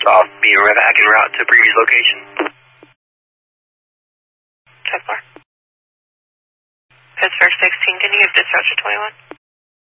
off being back en route to previous location. 10-4. Pittsburgh 16, can you give dispatcher 21?